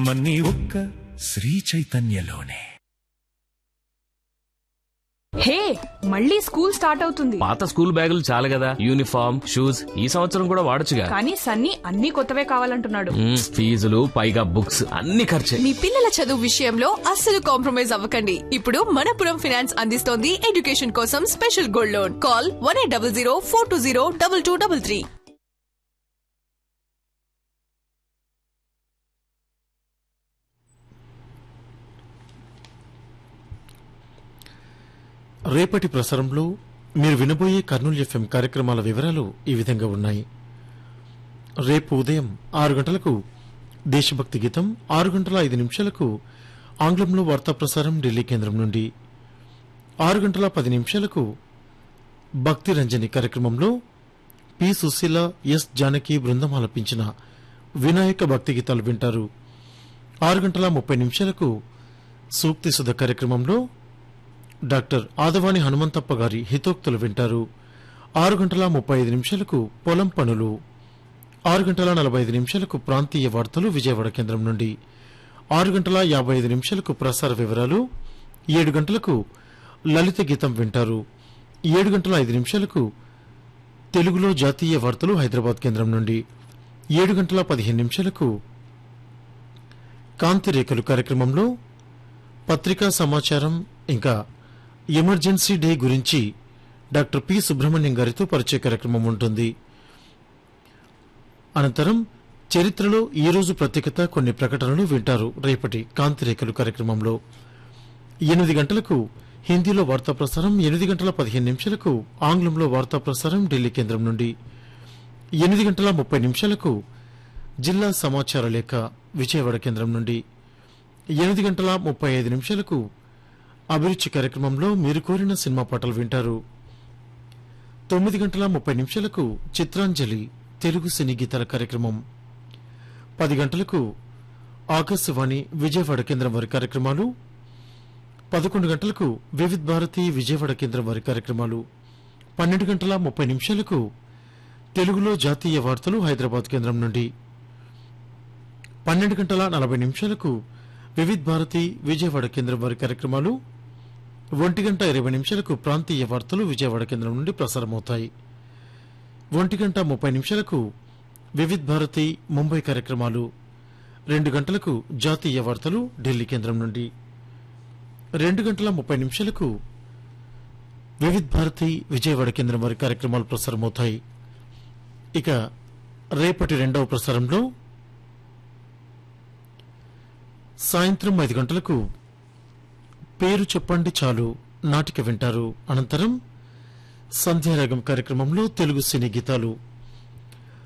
జన్మన్నీ ఒక్క శ్రీ చైతన్యలోనే. హే, మళ్ళీ school start అవుతుంది. పాత స్కూల్ బ్యాగులు చాలు కదా, యూనిఫామ్ షూస్ ఈ సంవత్సరం కూడా వాడొచ్చుగా. కానీ సన్నీ అన్ని కొత్తవే కావాలంటున్నాడు. ఫీజులు పైగా బుక్స్ అన్ని ఖర్చే. మీ పిల్లల చదువు విషయంలో అస్సలు కాంప్రమైజ్ అవ్వకండి. ఇప్పుడు మనపురం ఫైనాన్స్ అందిస్తోంది ఎడ్యుకేషన్ కోసం స్పెషల్ గోల్డ్ లోన్. కాల్ 1800 420 2233. రేపటి ప్రసారంలో మీరు వినబోయే కర్నూలు ఎఫ్ఎం కార్యక్రమాల వివరాలు ఈ విధంగా ఉన్నాయి. రేపు ఉదయం 6 గంటలకు దేశభక్తి గీతం, 6 గంటల 5 నిమిషాలకు ఆంగ్లంలో వార్తా ప్రసారం ఢిల్లీ కేంద్రం నుండి, 6 గంటల 10 నిమిషాలకు భక్తి రంజని కార్యక్రమంలో పి సుశీల, ఎస్ జానకి బృందం ఆలపించిన వినాయక భక్తి గీతాలు వింటారు. 6 గంటల 30 నిమిషాలకు సూక్తి సుధ కార్యక్రమంలో డాక్టర్ ఆదవాని హనుమంతప్ప గారి హితోక్తులు వింటారు. 6 గంటల 35 నిమిషాలకు పొలం పనులు, 6 గంటల 45 నిమిషాలకు ప్రాంతీయ వార్తలు విజయవాడ కేంద్రం నుండి, 6 గంటల 55 నిమిషాలకు ప్రసార వివరాలు, 7 గంటలకు లలిత గీతం వింటారు. 7 గంటల 5 నిమిషాలకు తెలుగులో జాతీయ వార్తలు హైదరాబాద్ కేంద్రం నుండి, 7 గంటల 15 నిమిషాలకు కాంతి రేఖలు కార్యక్రమంలో పత్రికా సమాచారం ఇంకా ఎమర్జెన్సీ డే గురించి డాక్టర్ పి సుబ్రహ్మణ్యం గారితో పరిచయ కార్యక్రమం ఉంటుంది. అనంతరం చరిత్రలో ఈ రోజు ప్రత్యేకత కొన్ని ప్రకటనలు వింటారు. రేపటి కాంతిరేఖలు కార్యక్రమంలో 8 గంటలకు హిందీలో వార్తా ప్రసారం, 8 గంటల 15 నిమిషాలకు ఆంగ్లంలో వార్తా ప్రసారం ఢిల్లీ కేంద్రం నుండి, 8 గంటల 30 నిమిషాలకు జిల్లా సమాచార లేఖ విజయవాడ కేంద్రం నుండి, 8 గంటల 35 నిమిషాలకు అభిరుచి కార్యక్రమంలో మీరు కోరిన సినిమా పాటలు వింటారు. 9 గంటల 30 నిమిషాలకు చిత్రాంజలి తెలుగు సినీ గీతాల కార్యక్రమం, 10 గంటలకు ఆకాశవాణి విజయవాడ కేంద్రం వారి కార్యక్రమాలు, 11 గంటలకు వివిధ్ భారతి విజయవాడ కేంద్రం వారి కార్యక్రమాలు, 12 గంటల 30 నిమిషాలకు తెలుగులో జాతీయ వార్తలు హైదరాబాద్ కేంద్రం నుండి, 12 గంటల 40 నిమిషాలకు వివిధ్ భారతి విజయవాడ కేంద్రం వారి కార్యక్రమాలు, 1 గంట 20 నిమిషాలకు ప్రాంతీయ వార్తలు విజయవాడ కేంద్రం నుండి ప్రసారమవుతాయి. 1 గంట 30 నిమిషాలకు వివిధ్ భారతి ముంబై కార్యక్రమాలు, 2 గంటలకు జాతీయ వార్తలు ఢిల్లీ కేంద్రం నుండి, 2 గంటల 30 నిమిషాలకు వివిధ్ భారతి విజయవాడ కేంద్రం వారి కార్యక్రమాలు ప్రసారమవుతాయి. ఇక రేపటి రెండవ ప్రసారంలో సాయంత్రం 5 గంటలకు పేరు చెప్పండి చాలు నాటిక వింటారు. అనంతరం సంధ్యారాగం కార్యక్రమంలో తెలుగు సినీ గీతాలు,